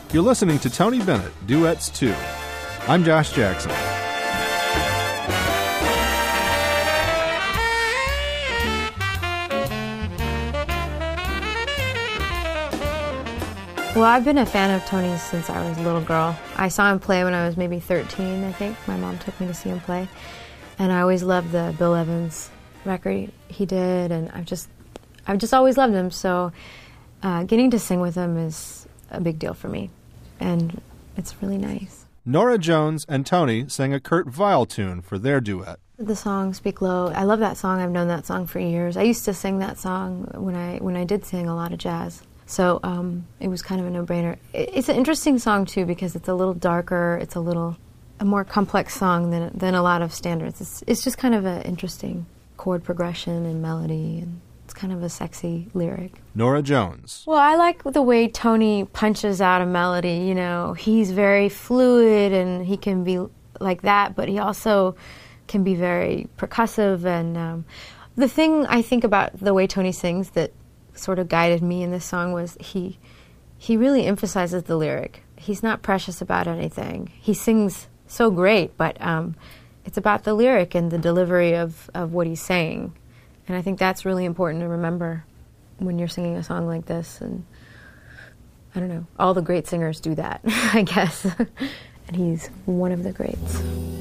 You're listening to Tony Bennett, Duets 2. I'm Josh Jackson. Well, I've been a fan of Tony's since I was a little girl. I saw him play when I was maybe 13, I think. My mom took me to see him play. And I always loved the Bill Evans record he did, and I've just always loved him. So getting to sing with him is a big deal for me, and it's really nice. Norah Jones and Tony sang a Kurt Weill tune for their duet. The song "Speak Low," I love that song. I've known that song for years. I used to sing that song when I did sing a lot of jazz. So it was kind of a no-brainer. It's an interesting song, too, because it's a little darker. It's a more complex song than a lot of standards. It's just kind of an interesting chord progression and melody, and it's kind of a sexy lyric. Norah Jones. Well, I like the way Tony punches out a melody. You know, he's very fluid, and he can be like that, but he also can be very percussive. And the thing I think about the way Tony sings that sort of guided me in this song was he really emphasizes the lyric. He's not precious about anything. He sings so great, but it's about the lyric and the delivery of what he's saying. And I think that's really important to remember when you're singing a song like this. And I don't know, all the great singers do that, I guess. And he's one of the greats.